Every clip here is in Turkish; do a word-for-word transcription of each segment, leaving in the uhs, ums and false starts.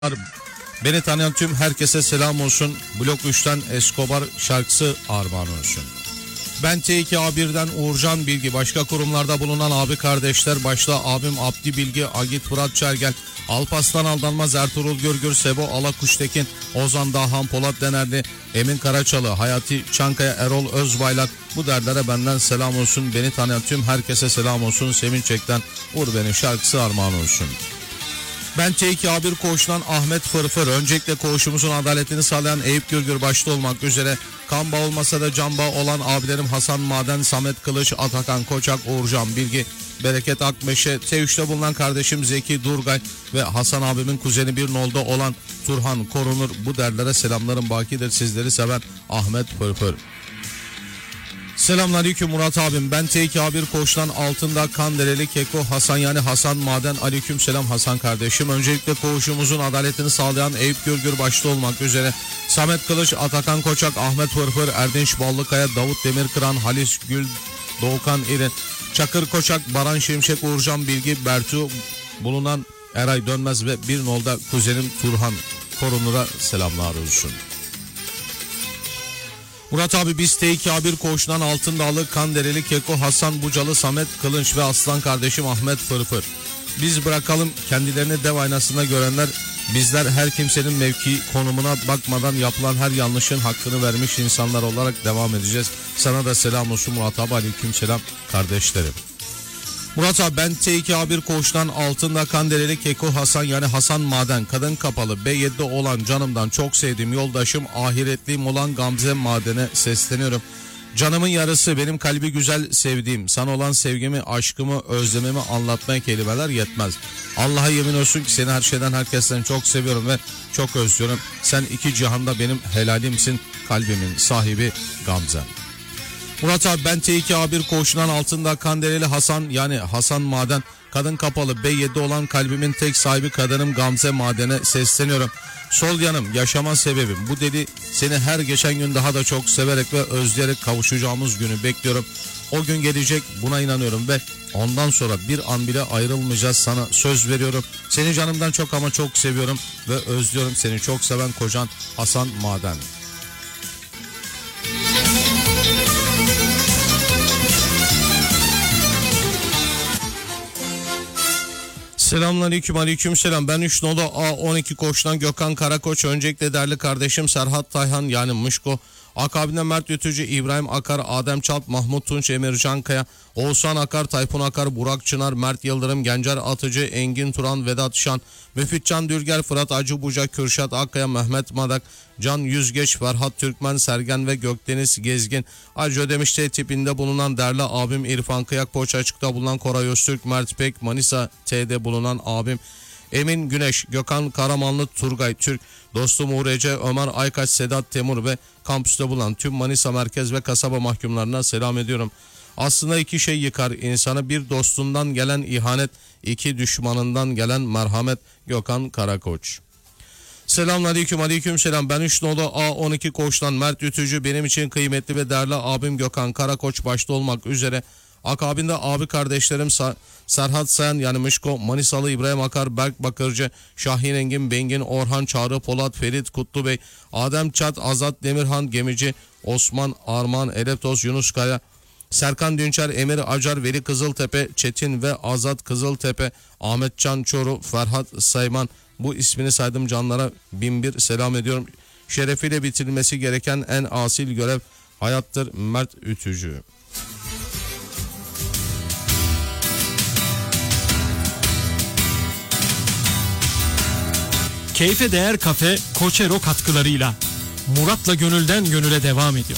Beni tanıyan tüm herkese selam olsun. Blok üçten Escobar şarkısı armağan olsun. Ben T iki A bir'den Uğurcan Bilgi, başka kurumlarda bulunan abi kardeşler, başta abim Abdi Bilgi, Agit Fırat Çergel, Alpaslan Aldanmaz, Ertuğrul Gürgür, Sebo Alakuştekin, Ozan Dahan, Polat Denerli, Emin Karaçalı, Hayati Çankaya, Erol Özbaylar, bu derlere benden selam olsun. Beni tanıyan tüm herkese selam olsun. Sevinç Çek'ten Vur Beni şarkısı armağan olsun. Ben T iki A bir koğuşundan Ahmet Fırfır. Öncelikle koğuşumuzun adaletini sağlayan Eyüp Gürgür başta olmak üzere kan bağı olmasa da can bağı olan abilerim Hasan Maden, Samet Kılıç, Atakan Koçak, Uğurcan Bilgi, Bereket Akmeşe, T üçte bulunan kardeşim Zeki Durgay ve Hasan abimin kuzeni bir nolda olan Turhan Korunur. Bu derlere selamlarım bakidir. Sizleri seven Ahmet Fırfır. Selamünaleyküm Murat abim. Ben T iki A bir koğuştan Altındağ Kandereli Keko Hasan, yani Hasan Maden. Aleyküm selam Hasan kardeşim. Öncelikle koğuşumuzun adaletini sağlayan Eyüp Gürgür başta olmak üzere Samet Kılıç, Atakan Koçak, Ahmet Fırfır, Erdinç Ballıkaya, Davut Demirkıran, Halis Gül, Doğukan İrin, Çakır Koçak, Baran Şimşek, Uğurcan Bilgi, Bertu bulunan Eray Dönmez ve bir nolda kuzenim Turhan Korunur'a selamlar olsun. Murat abi, biz T iki A bir koğuşundan Altındağlı Kandereli Keko Hasan Bucalı, Samet Kılınç ve aslan kardeşim Ahmet Fırfır. Biz bırakalım kendilerini dev aynasında görenler, bizler her kimsenin mevki konumuna bakmadan yapılan her yanlışın hakkını vermiş insanlar olarak devam edeceğiz. Sana da selam olsun Murat abi. Aleyküm selam kardeşlerim. Murat abi, ben T iki A bir koğuştan Altındağ Kandereli Keko Hasan, yani Hasan Maden, kadın kapalı B yedi'de olan canımdan çok sevdiğim yoldaşım, ahiretliğim olan Gamze Maden'e sesleniyorum. Canımın yarısı, benim kalbi güzel sevdiğim, sana olan sevgimi, aşkımı, özlemimi anlatmaya kelimeler yetmez. Allah'a yemin olsun ki seni her şeyden, herkesten çok seviyorum ve çok özlüyorum. Sen iki cihanda benim helalimsin, kalbimin sahibi Gamze. Murat abi, ben T iki A bir koğuşundan Altındağ Kandereli Hasan, yani Hasan Maden, kadın kapalı B yedi'de olan kalbimin tek sahibi kadınım Gamze Maden'e sesleniyorum. Sol yanım, yaşama sebebim, bu deli seni her geçen gün daha da çok severek ve özleyerek kavuşacağımız günü bekliyorum. O gün gelecek, buna inanıyorum ve ondan sonra bir an bile ayrılmayacağız, sana söz veriyorum. Seni canımdan çok ama çok seviyorum ve özlüyorum. Seni çok seven kocan Hasan Maden. Selamünaleyküm, aleyküm selam. Ben üç nolu A on iki koğuştan Gökhan Karakoç. Öncelikle değerli kardeşim Serhat Tayhan, yani Mışko, akabinde Mert Yötücü, İbrahim Akar, Adem Çalt, Mahmut Tunç, Emircan Kaya, Oğuzhan Akar, Tayfun Akar, Burak Çınar, Mert Yıldırım, Gencer Atıcı, Engin Turan, Vedat Şan, Müfit Can Dülger, Fırat Acıbuca, Kürşat Akkaya, Mehmet Madak, Can Yüzgeç, Ferhat Türkmen, Sergen ve Gökdeniz Gezgin. Ayrıca Ödemiş'te tipinde bulunan değerli abim İrfan Kıyak, Poğaça Açık'ta bulunan Koray Öztürk, Mert Pek, Manisa T'de bulunan abim Emin Güneş, Gökhan Karamanlı, Turgay Türk, dostum Uğur Ece, Ömer Aykaç, Sedat Temur ve kampüste bulunan tüm Manisa merkez ve kasaba mahkumlarına selam ediyorum. Aslında iki şey yıkar insanı: bir dostundan gelen ihanet, iki düşmanından gelen merhamet. Gökhan Karakoç. Selamünaleyküm, aleyküm selam. Ben üç nolu A on iki koğuştan Mert Yütücü, benim için kıymetli ve değerli abim Gökhan Karakoç başta olmak üzere akabinde abi kardeşlerim Sa- Serhat Sayan, yani Mışko, Manisalı İbrahim Akar, Berk Bakırcı, Şahin Engin, Bengin, Orhan, Çağrı Polat, Ferit Kutlubey, Adem Çat, Azat Demirhan Gemici, Osman Arman, Eleptos Yunus Kaya, Serkan Dünçer, Emir Acar, Veli Kızıltepe, Çetin ve Azat Kızıltepe, Ahmet Can Çoru, Ferhat Sayman, bu ismini saydım canlara bin bir selam ediyorum. Şerefiyle bitirilmesi gereken en asil görev hayattır. Mert Ütücü. Keyfe Değer Kafe Koçero katkılarıyla Murat'la gönülden gönüle devam ediyor.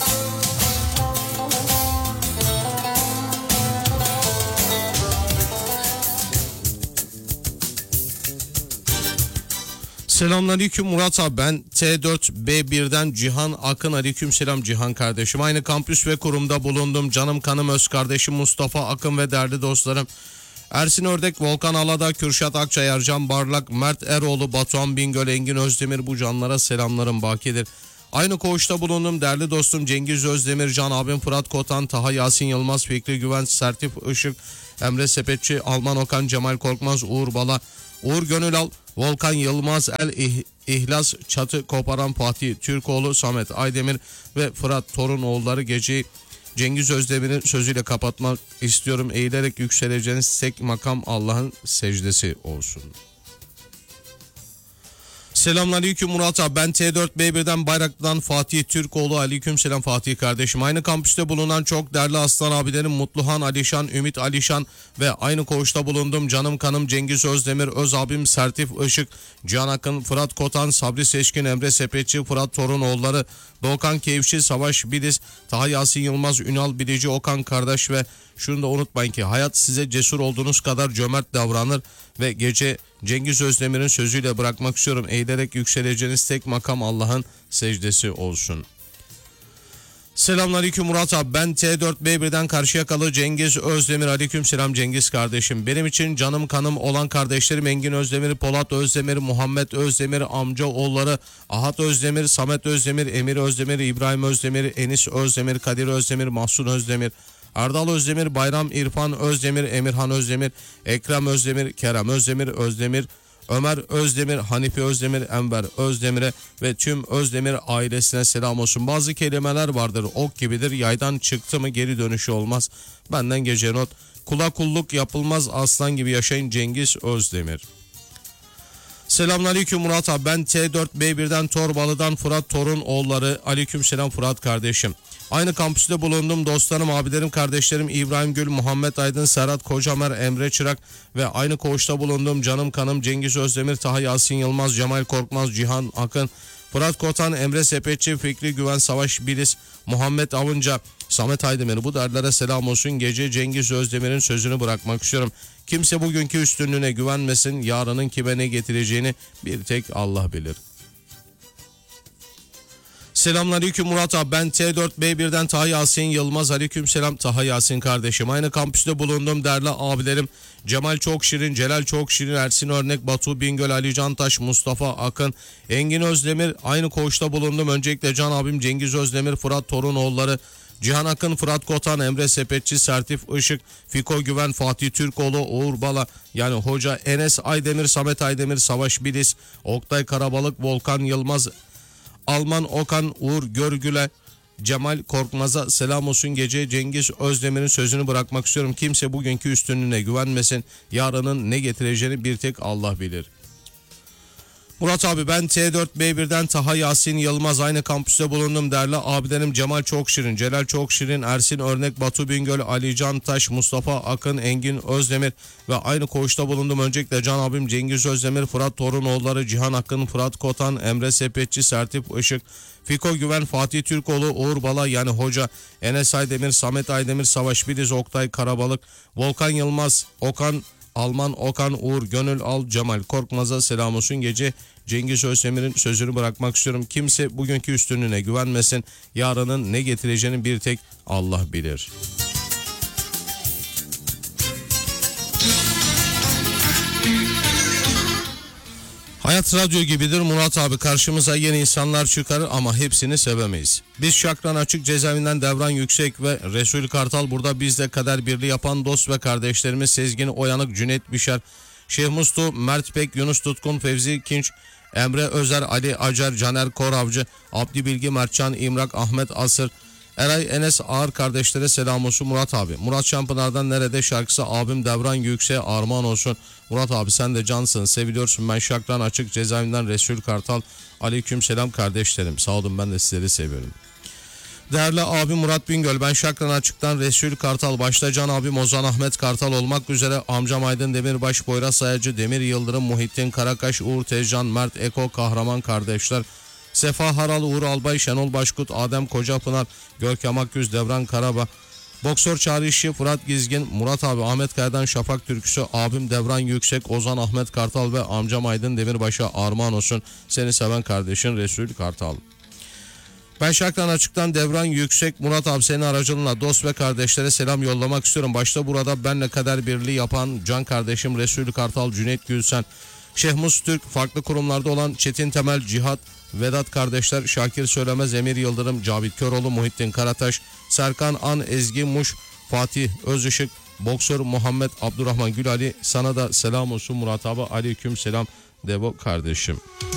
Selamünaleyküm Murat abi, ben T dört B bir'den Cihan Akın. Aleyküm selam Cihan kardeşim. Aynı kampüs ve kurumda bulundum. Canım kanım öz kardeşim Mustafa Akın ve değerli dostlarım Ersin Ördek, Volkan Alada, Kürşat Akça, Ercan Barlak, Mert Eroğlu, Batuhan Bingöl, Engin Özdemir, bu canlara selamlarım bakidir. Aynı koğuşta bulundum değerli dostum Cengiz Özdemir, Can abim Fırat Kotan, Taha Yasin Yılmaz, Fikri Güven, Sertif Işık, Emre Sepetçi, Alman Okan, Cemal Korkmaz, Uğur Bala, Uğur Gönül Al, Volkan Yılmaz, El İh- İhlas Çatı Koparan Fatih Türkoğlu, Samet Aydemir ve Fırat Torunoğulları geceyi Cengiz Özdemir'in sözüyle kapatmak istiyorum. Eğilerek yükseleceğiniz tek makam Allah'ın secdesi olsun. Selamünaleyküm Murat abi. Ben T dört B bir'den Bayraklı'dan Fatih Türkoğlu. Aleykümselam Fatih kardeşim. Aynı kampüste bulunan çok değerli aslan abilerim Mutluhan Alişan, Ümit Alişan ve aynı koğuşta bulundum canım kanım Cengiz Özdemir, öz abim Sertif Işık, Can Akın, Fırat Kotan, Sabri Seçkin, Emre Sepetçi, Fırat Torunoğulları, Doğukan Keyifçi, Savaş Biliz, Taha Yasin Yılmaz, Ünal Bilici, Okan kardeş ve şunu da unutmayın ki hayat size cesur olduğunuz kadar cömert davranır ve gece Cengiz Özdemir'in sözüyle bırakmak istiyorum. Eğilerek yükseleceğiniz tek makam Allah'ın secdesi olsun. Selamünaleyküm Murat abi. Ben T dört B bir'den Karşıyakalı Cengiz Özdemir. Aleykümselam Cengiz kardeşim. Benim için canım kanım olan kardeşlerim Engin Özdemir, Polat Özdemir, Muhammed Özdemir, amcaoğulları Ahat Özdemir, Samet Özdemir, Emir Özdemir, İbrahim Özdemir, Enis Özdemir, Kadir Özdemir, Mahsun Özdemir, Erdal Özdemir, Bayram İrfan Özdemir, Emirhan Özdemir, Ekrem Özdemir, Kerem Özdemir, Özdemir, Ömer Özdemir, Hanifi Özdemir, Enver Özdemir'e ve tüm Özdemir ailesine selam olsun. Bazı kelimeler vardır, ok gibidir, yaydan çıktı mı geri dönüşü olmaz. Benden gece not. Kula kulluk yapılmaz, aslan gibi yaşayın Cengiz Özdemir. Selamünaleyküm Murat abi. Ben T dört B bir'den Torbalı'dan Fırat Torunoğulları. Aleykümselam Fırat kardeşim. Aynı kampüste bulundum dostlarım, abilerim, kardeşlerim İbrahim Gül, Muhammed Aydın, Serhat Kocamer, Emre Çırak ve aynı koğuşta bulundum canım kanım Cengiz Özdemir, Taha Yasin Yılmaz, Cemal Korkmaz, Cihan Akın, Fırat Kotan, Emre Sepetçi, Fikri Güven, Savaş Bilis, Muhammed Avınca, Samet Aydemir. Bu derlere selam olsun. Gece Cengiz Özdemir'in sözünü bırakmak istiyorum. Kimse bugünkü üstünlüğüne güvenmesin. Yarının kime ne getireceğini bir tek Allah bilir. Selamünaleyküm Murat abi. Ben T dört B bir'den Taha Yasin Yılmaz. Aleykümselam Taha Yasin kardeşim. Aynı kampüste bulundum değerli abilerim Cemal Çokşirin, Celal Çokşirin, Ersin Örnek, Batu Bingöl, Ali Cantaş, Mustafa Akın, Engin Özdemir. Aynı koğuşta bulundum. Öncelikle can abim Cengiz Özdemir, Fırat Torunoğulları, Cihan Akın, Fırat Kotan, Emre Sepetçi, Sertif Işık, Fiko Güven, Fatih Türkoğlu, Uğur Bala yani Hoca, Enes Aydemir, Samet Aydemir, Savaş Bilis, Oktay Karabalık, Volkan Yılmaz, Alman Okan, Uğur Görgül'e, Cemal Korkmaz'a selam olsun. Gece Cengiz Özdemir'in sözünü bırakmak istiyorum. Kimse bugünkü üstünlüğüne güvenmesin. Yarının ne getireceğini bir tek Allah bilir. Murat abi ben T dört B bir'den Taha Yasin Yılmaz. Aynı kampüste bulundum değerli abilerim Cemal Çokşirin, Celal Çokşirin, Ersin Örnek, Batu Bingöl, Ali Cantaş, Mustafa Akın, Engin Özdemir ve aynı koğuşta bulundum. Öncelikle can abim Cengiz Özdemir, Fırat Torunoğulları, Cihan Akın, Fırat Kotan, Emre Sepetçi, Sertif Işık, Fiko Güven, Fatih Türkoğlu, Uğur Bala yani Hoca, Enes Aydemir, Samet Aydemir, Savaş Biliz, Oktay Karabalık, Volkan Yılmaz, Okan Alman Okan, Uğur Gönül Al, Cemal Korkmaz'a selam olsun. Gece Cengiz Özdemir'in sözünü bırakmak istiyorum. Kimse bugünkü üstünlüğüne güvenmesin. Yarının ne getireceğini bir tek Allah bilir. Hayat radyo gibidir Murat abi. Karşımıza yeni insanlar çıkarır ama hepsini sevemeyiz. Biz Şakran Açık Cezaevinden Devran Yüksek ve Resul Kartal, burada bizle kader birliği yapan dost ve kardeşlerimiz Sezgin Oyanık, Cüneyt Bişer, Şeyh Mustu, Mert Pek, Yunus Tutkun, Fevzi Kinç, Emre Özer, Ali Acar, Caner Koravcı, Abdi Bilgi, Mertcan İmrak, Ahmet Asır, Eray Enes Ağır kardeşlere selam olsun Murat abi. Murat Şampınar'dan Nerede şarkısı abim Devran Yüksek'e armağan olsun. Murat abi sen de cansın, seviliyorsun. Ben Şakran Açık Cezaevinden Resul Kartal. Aleyküm selam kardeşlerim. Sağ olun, ben de sizleri seviyorum. Değerli abi Murat Bingöl, ben Şakran Açık'tan Resul Kartal, başta can abim Ozan Ahmet Kartal olmak üzere amcam Aydın Demirbaş, Poyraz Sayacı, Demir Yıldırım, Muhittin Karakaş, Uğur Tezcan, Mert Eko, Kahraman kardeşler, Sefa Haral, Uğur Albay, Şenol Başkut, Adem Kocapınar, Görkem Akgüz, Devran Karaba, Boksör Çağrı İşçi, Fırat Gizgin, Murat abi Ahmet Kaya'dan Şafak Türküsü, abim Devran Yüksek, Ozan Ahmet Kartal ve amcam Aydın Demirbaş'a armağan olsun. Seni seven kardeşin Resul Kartal. Ben Şakran Açık'tan Devran Yüksek. Murat abi senin aracılığıyla dost ve kardeşlere selam yollamak istiyorum. Başta burada benle kader birliği yapan can kardeşim Resul Kartal, Cüneyt Gülsen, Şehmus Türk, farklı kurumlarda olan Çetin Temel, Cihat, Vedat kardeşler, Şakir Söylemez, Emir Yıldırım, Cavit Köroğlu, Muhittin Karataş, Serkan An, Ezgi Muş, Fatih Özışık, Boksör Muhammed Abdurrahman Gülali, sana da selam olsun Murat abi. Aleyküm selam Devo kardeşim.